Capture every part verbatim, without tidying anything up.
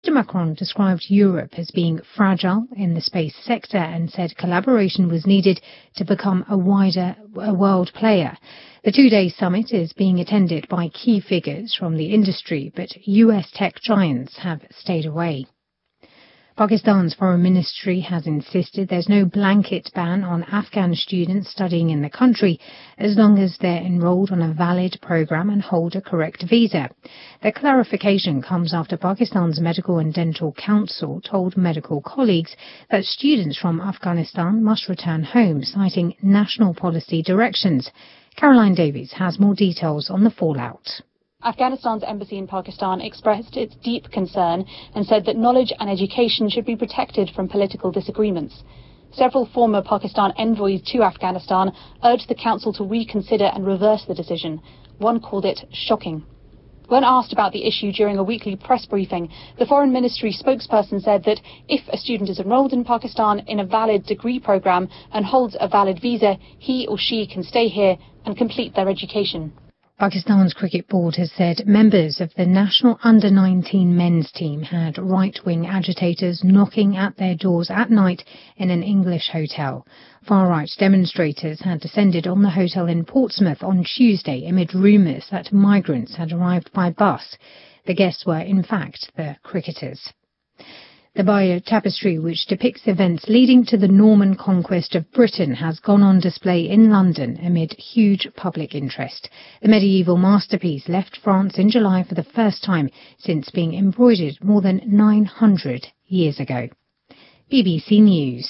Macron described Europe as being fragile in the space sector and said collaboration was needed to become a wider a world player. The two-day summit is being attended by key figures from the industry, but U S tech giants have stayed away. Pakistan's foreign ministry has insisted there's no blanket ban on Afghan students studying in the country as long as they're enrolled on a valid program and hold a correct visa. The clarification comes after Pakistan's Medical and Dental Council told medical colleagues that students from Afghanistan must return home, citing national policy directions. Caroline Davies has more details on the fallout. Afghanistan's embassy in Pakistan expressed its deep concern and said that knowledge and education should be protected from political disagreements. Several former Pakistan envoys to Afghanistan urged the council to reconsider and reverse the decision. One called it shocking. When asked about the issue during a weekly press briefing, the Foreign Ministry spokesperson said that if a student is enrolled in Pakistan in a valid degree program and holds a valid visa, he or she can stay here and complete their education. Pakistan's cricket board has said members of the national under nineteen men's team had right-wing agitators knocking at their doors at night in an English hotel. Far-right demonstrators had descended on the hotel in Portsmouth on Tuesday amid rumours that migrants had arrived by bus. The guests were, in fact, the cricketers. The Bayeux Tapestry, which depicts events leading to the Norman conquest of Britain, has gone on display in London amid huge public interest. The medieval masterpiece left France in July for the first time since being embroidered more than nine hundred years ago. B B C News.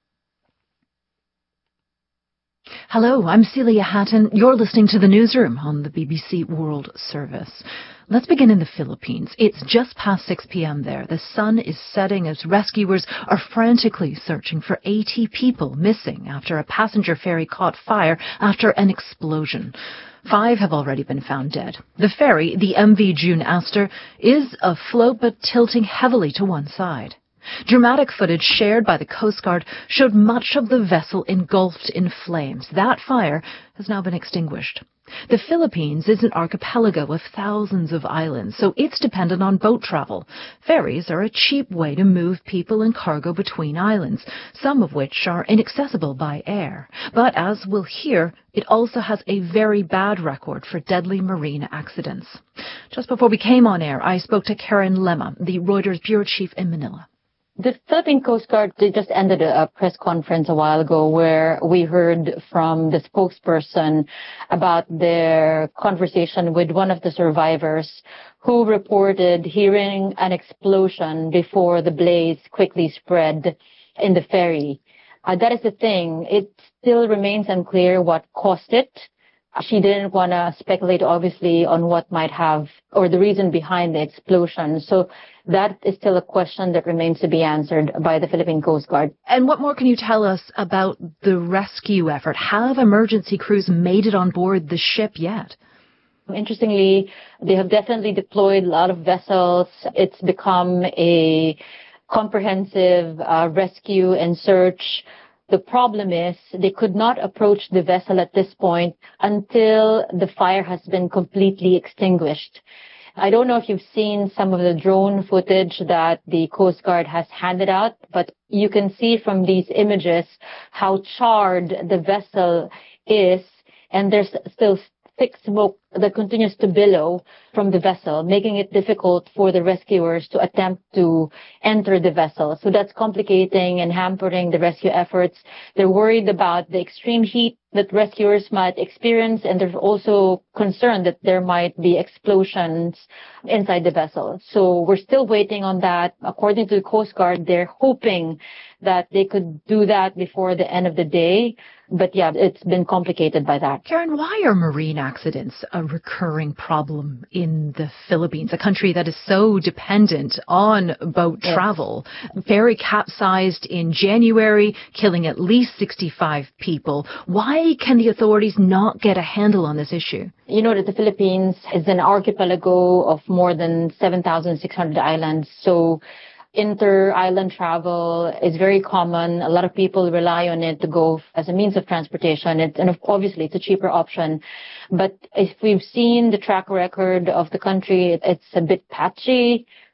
Hello, I'm Celia Hatton. You're listening to the Newsroom on the B B C World Service. Let's begin in the Philippines. It's just past six p.m. there. The sun is setting as rescuers are frantically searching for eighty people missing after a passenger ferry caught fire after an explosion. Five have already been found dead. The ferry, the M V June Astor, is afloat but tilting heavily to one side. Dramatic footage shared by the Coast Guard showed much of the vessel engulfed in flames. That fire has now been extinguished. The Philippines is an archipelago of thousands of islands, so it's dependent on boat travel. Ferries are a cheap way to move people and cargo between islands, some of which are inaccessible by air. But as we'll hear, it also has a very bad record for deadly marine accidents. Just before we came on air, I spoke to Karen Lema, the Reuters bureau chief in Manila. The Philippine Coast Guard they just ended a press conference a while ago where we heard from the spokesperson about their conversation with one of the survivors who reported hearing an explosion before the blaze quickly spread in the ferry. Uh, that is the thing. It still remains unclear what caused it. She didn't want to speculate, obviously, on what might have or the reason behind the explosion. So that is still a question that remains to be answered by the Philippine Coast Guard. And what more can you tell us about the rescue effort? Have emergency crews made it on board the ship yet? Interestingly, they have definitely deployed a lot of vessels. It's become a comprehensive uh, rescue and search. The problem is they could not approach the vessel at this point until the fire has been completely extinguished. I don't know if you've seen some of the drone footage that the Coast Guard has handed out, but you can see from these images how charred the vessel is, and there's still thick smoke that continues to billow from the vessel, making it difficult for the rescuers to attempt to enter the vessel. So that's complicating and hampering the rescue efforts. They're worried about the extreme heat that rescuers might experience, and they're also concerned that there might be explosions inside the vessel. So we're still waiting on that. According to the Coast Guard, they're hoping that they could do that before the end of the day. But yeah, it's been complicated by that. Karen, why are marine accidents a recurring problem in the Philippines, a country that is so dependent on boat yes. travel? Ferry capsized in January, killing at least sixty-five people. Why can the authorities not get a handle on this issue? You know that the Philippines is an archipelago of more than seven thousand six hundred islands. So inter-island travel is very common. A lot of people rely on it to go as a means of transportation. It, and obviously, it's a cheaper option. But if we've seen the track record of the country, it's a bit patchy.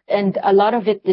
and a lot of it